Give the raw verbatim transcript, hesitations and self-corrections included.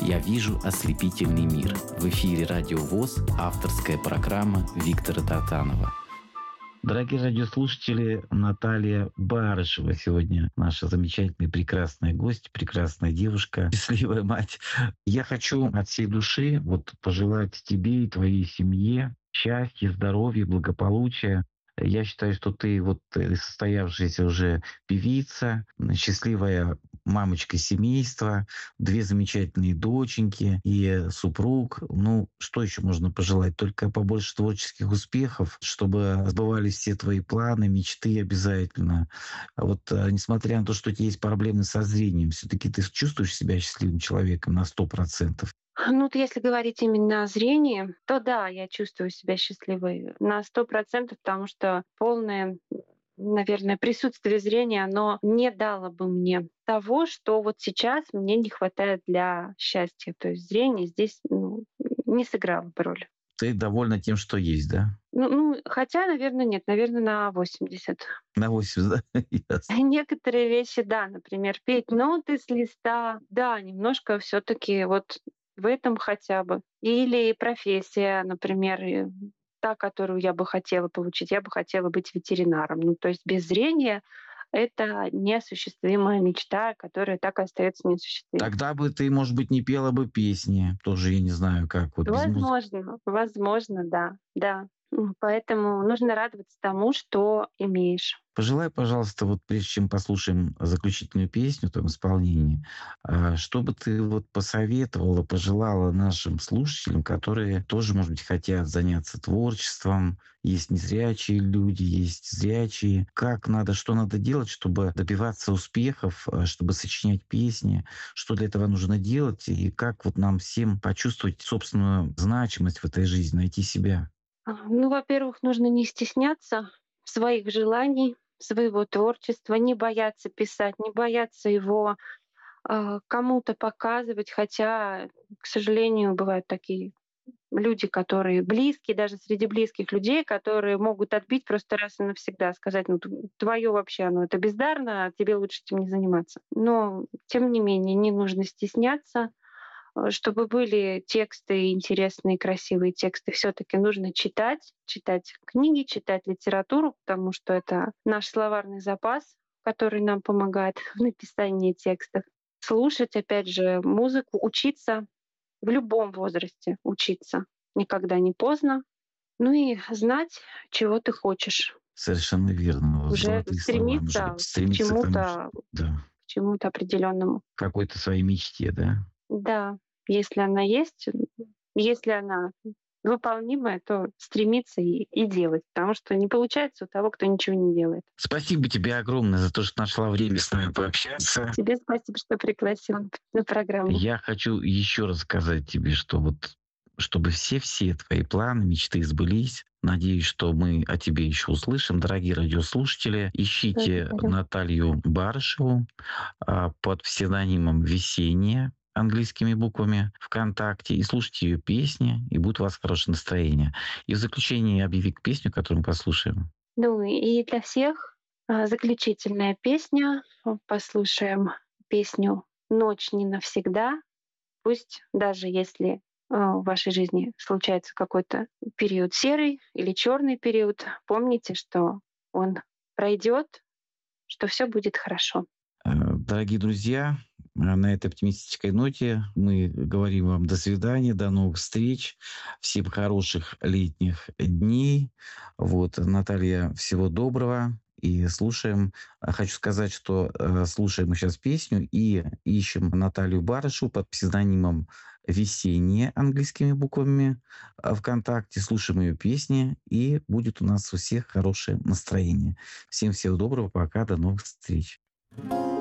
«Я вижу ослепительный мир». В эфире «Радио ВОС», авторская программа Виктора Тартанова. Дорогие радиослушатели, Наталья Барышева сегодня наша замечательная, прекрасная гость, прекрасная девушка, счастливая мать. Я хочу от всей души вот пожелать тебе и твоей семье счастья, здоровья, благополучия. Я считаю, что ты вот состоявшаяся уже певица, счастливая мамочка семейства, две замечательные доченьки и супруг. Ну, что еще можно пожелать? Только побольше творческих успехов, чтобы сбывались все твои планы, мечты обязательно. А вот а, несмотря на то, что у тебя есть проблемы со зрением, все-таки ты чувствуешь себя счастливым человеком на сто процентов? Ну, вот если говорить именно о зрении, то да, я чувствую себя счастливой на сто процентов, потому что полное, наверное, присутствие зрения, оно не дало бы мне того, что вот сейчас мне не хватает для счастья. То есть зрение здесь ну, не сыграло бы роли. Ты довольна тем, что есть, да? Ну, ну, хотя, наверное, нет, наверное, на восемьдесят. На восемьдесят, да? Ясно. Некоторые вещи, да, например, петь ноты с листа, да, немножко все таки вот в этом хотя бы. Или профессия, например, и та, которую я бы хотела получить. Я бы хотела быть ветеринаром. Ну, то есть без зрения это неосуществимая мечта, которая так и остается неосуществимой. Тогда бы ты, может быть, не пела бы песни. Тоже я не знаю, как вот без музыки. Возможно, возможно, да, да. М, Поэтому нужно радоваться тому, что имеешь. Пожелай, пожалуйста, вот прежде чем послушаем заключительную песню в твоем исполнении, а, что бы ты вот посоветовала, пожелала нашим слушателям, которые тоже, может быть, хотят заняться творчеством? Есть незрячие люди, есть зрячие. Как надо, что надо делать, чтобы добиваться успехов, а, чтобы сочинять песни? Что для этого нужно делать? И как вот нам всем почувствовать собственную значимость в этой жизни, найти себя? А, Ну, во-первых, нужно не стесняться своих желаний, своего творчества, не бояться писать, не бояться его а, кому-то показывать, хотя, к сожалению, бывают такие люди, которые близкие, даже среди близких людей, которые могут отбить просто раз и навсегда, сказать, ну, твое вообще, оно это бездарно, а тебе лучше этим не заниматься. Но, тем не менее, не нужно стесняться. Э, Чтобы были тексты, интересные, красивые тексты, все-таки нужно читать, читать книги, читать литературу, потому что это наш словарный запас, который нам помогает в написании текстов. Слушать, опять же, музыку, учиться в любом возрасте, учиться. Никогда не поздно. Ну и знать, чего ты хочешь. Совершенно верно. Вот Уже золотые слова. Нужно стремиться к стремиться к тому, что чему-то, да, к чему-то определенному. к какой-то своей мечте, да? Да, если она есть, если она выполнимая, то стремиться и, и делать, потому что не получается у того, кто ничего не делает. Спасибо тебе огромное за то, что нашла время с нами пообщаться. Тебе спасибо, что пригласил на программу. Я хочу еще раз сказать тебе, что вот чтобы все-все твои планы, мечты сбылись. Надеюсь, что мы о тебе еще услышим. Дорогие радиослушатели, ищите Благодарю. Наталью Барышеву а, под псевдонимом «Весенняя» английскими буквами ВКонтакте и слушайте ее песни, и будет у вас хорошее настроение. И в заключение объяви песню, которую мы послушаем. Ну и для всех а, заключительная песня. Послушаем песню «Ночь не навсегда». Пусть даже если а, в вашей жизни случается какой-то период серый или черный период, помните, что он пройдет, что все будет хорошо. Э, Дорогие друзья, э, на этой оптимистической ноте мы говорим вам до свидания, до новых встреч, всем хороших летних дней. Вот, Наталья, всего доброго. И слушаем. А Хочу сказать, что э, слушаем мы сейчас песню и ищем Наталью Барышу под псевдонимом «Весенняя» английскими буквами э, ВКонтакте. Слушаем ее песни, и будет у нас у всех хорошее настроение. Всем всего доброго, пока, до новых встреч.